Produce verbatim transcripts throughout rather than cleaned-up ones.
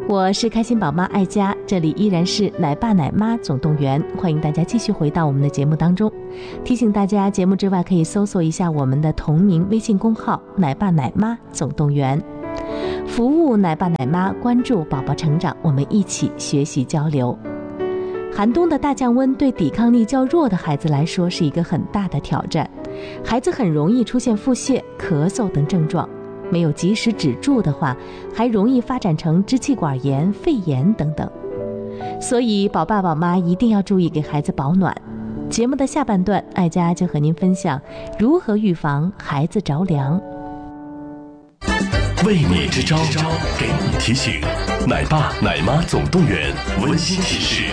我是开心宝妈爱家，这里依然是奶爸奶妈总动员，欢迎大家继续回到我们的节目当中。提醒大家，节目之外可以搜索一下我们的同名微信公号奶爸奶妈总动员，服务奶爸奶妈，关注宝宝成长，我们一起学习交流。寒冬的大降温对抵抗力较弱的孩子来说是一个很大的挑战，孩子很容易出现腹泻、咳嗽等症状，没有及时止住的话，还容易发展成支气管炎、肺炎等等。所以宝爸宝妈一定要注意给孩子保暖。节目的下半段，爱家就和您分享如何预防孩子着凉。 为你支招，给你提醒，奶爸奶妈总动员，温馨提示。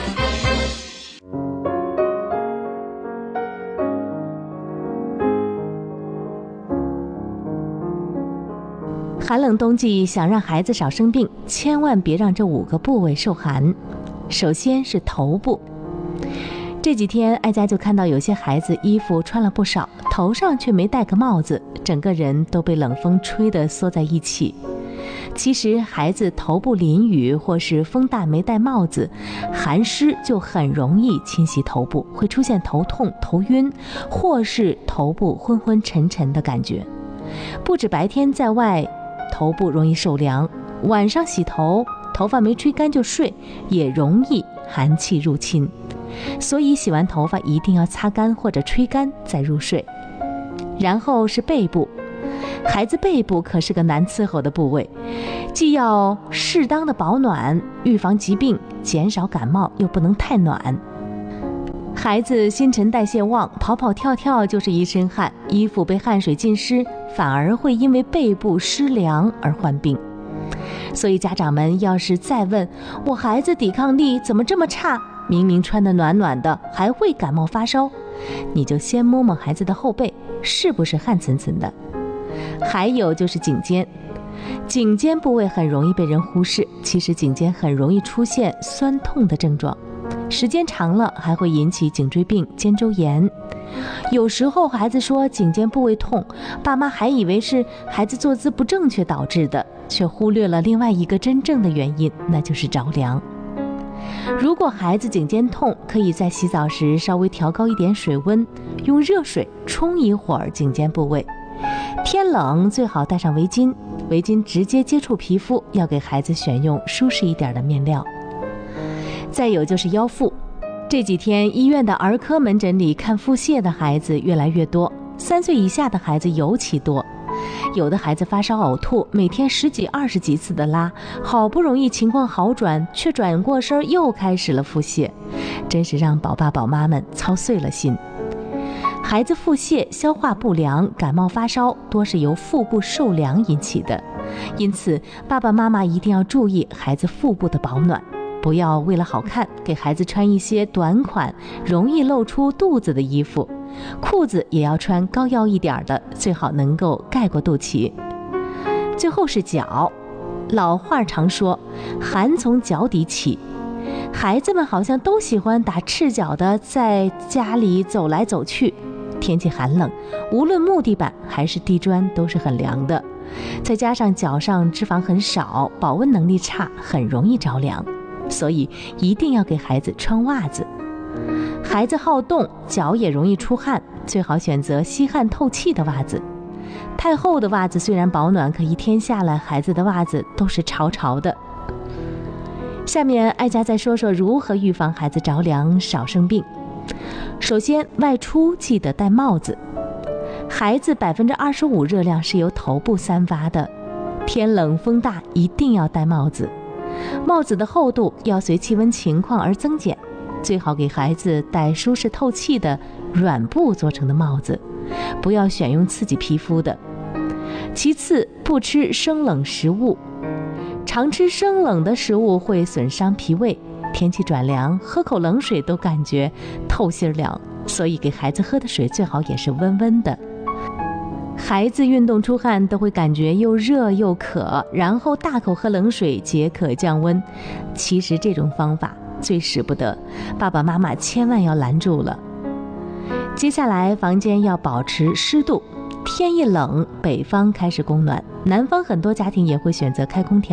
寒冷冬季，想让孩子少生病，千万别让这五个部位受寒。首先是头部。这几天爱家就看到有些孩子衣服穿了不少，头上却没戴个帽子，整个人都被冷风吹得缩在一起。其实孩子头部淋雨或是风大没戴帽子，寒湿就很容易侵袭头部，会出现头痛、头晕，或是头部昏昏沉沉的感觉。不止白天在外头部容易受凉，晚上洗头，头发没吹干就睡，也容易寒气入侵。所以洗完头发一定要擦干或者吹干再入睡。然后是背部，孩子背部可是个难伺候的部位，既要适当的保暖，预防疾病，减少感冒，又不能太暖。孩子新陈代谢旺，跑跑跳跳就是一身汗，衣服被汗水浸湿，反而会因为背部湿凉而患病。所以家长们要是再问我孩子抵抗力怎么这么差，明明穿得暖暖的还会感冒发烧，你就先摸摸孩子的后背，是不是汗涔涔的。还有就是颈肩，颈肩部位很容易被人忽视，其实颈肩很容易出现酸痛的症状，时间长了还会引起颈椎病、肩周炎。有时候孩子说颈肩部位痛，爸妈还以为是孩子坐姿不正确导致的，却忽略了另外一个真正的原因，那就是着凉。如果孩子颈肩痛，可以在洗澡时稍微调高一点水温，用热水冲一会儿颈肩部位。天冷最好戴上围巾，围巾直接接触皮肤，要给孩子选用舒适一点的面料。再有就是腰腹，这几天医院的儿科门诊里看腹泻的孩子越来越多，三岁以下的孩子尤其多。有的孩子发烧呕吐，每天十几二十几次的拉，好不容易情况好转，却转过身又开始了腹泻，真是让宝爸宝妈们操碎了心。孩子腹泻、消化不良、感冒发烧多是由腹部受凉引起的，因此爸爸妈妈一定要注意孩子腹部的保暖，不要为了好看给孩子穿一些短款容易露出肚子的衣服，裤子也要穿高腰一点的，最好能够盖过肚脐。最后是脚，老话常说寒从脚底起，孩子们好像都喜欢打赤脚的在家里走来走去，天气寒冷，无论木地板还是地砖都是很凉的，再加上脚上脂肪很少，保温能力差，很容易着凉，所以一定要给孩子穿袜子。孩子好动，脚也容易出汗，最好选择吸汗透气的袜子。太厚的袜子虽然保暖，可一天下来孩子的袜子都是潮潮的。下面爱家再说说如何预防孩子着凉少生病。首先，外出记得戴帽子。孩子百分之二十五热量是由头部散发的，天冷风大一定要戴帽子。帽子的厚度要随气温情况而增减，最好给孩子戴舒适透气的软布做成的帽子，不要选用刺激皮肤的。其次，不吃生冷食物，常吃生冷的食物会损伤脾胃，天气转凉，喝口冷水都感觉透心凉，所以给孩子喝的水最好也是温温的。孩子运动出汗都会感觉又热又渴，然后大口喝冷水解渴降温，其实这种方法最使不得，爸爸妈妈千万要拦住了。接下来，房间要保持湿度，天一冷，北方开始供暖，南方很多家庭也会选择开空调，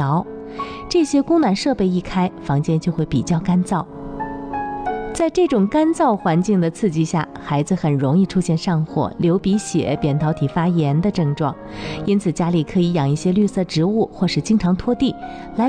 这些供暖设备一开，房间就会比较干燥。在这种干燥环境的刺激下，孩子很容易出现上火、流鼻血、扁桃体发炎的症状。因此家里可以养一些绿色植物，或是经常拖地，来